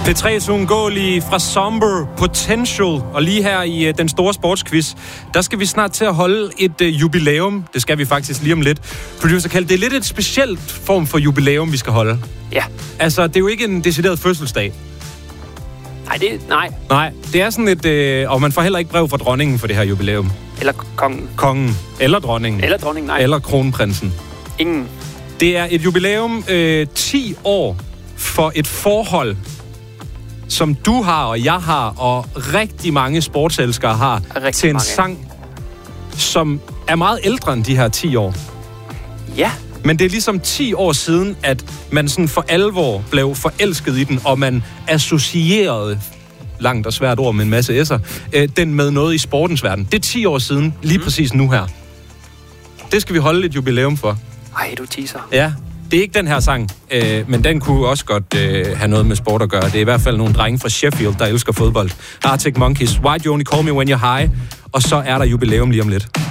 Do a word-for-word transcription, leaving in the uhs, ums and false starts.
P tre's uundgåelige fra Somber Potential. Og lige her i uh, den store sportsquiz, der skal vi snart til at holde et uh, jubilæum. Det skal vi faktisk lige om lidt. Producer Kald, det er lidt et specielt form for jubilæum, vi skal holde. Ja. Altså, det er jo ikke en decideret fødselsdag. Nej, det nej. Nej, det er sådan et... Øh, og man får heller ikke brev fra dronningen for det her jubilæum. Eller kongen. Kongen. Eller dronningen. Eller dronningen, nej. Eller kronprinsen. Ingen. Det er et jubilæum øh, ti år for et forhold, som du har, og jeg har, og rigtig mange sportselskere har, rigtig til en mange. sang, som er meget ældre end de her ti år. Ja. Men det er ligesom ti år siden, at man sådan for alvor blev forelsket i den, og man associerede, langt og svært ord med en masse s'er, øh, den med noget i sportens verden. Det er ti år siden, lige mm. præcis nu her. Det skal vi holde et jubilæum for. Ej, du teaser. Ja, det er ikke den her sang, øh, men den kunne også godt øh, have noget med sport at gøre. Det er i hvert fald nogle drenge fra Sheffield, der elsker fodbold. Arctic Monkeys, Why Do You Only Call Me When You're High, og så er der jubilæum lige om lidt.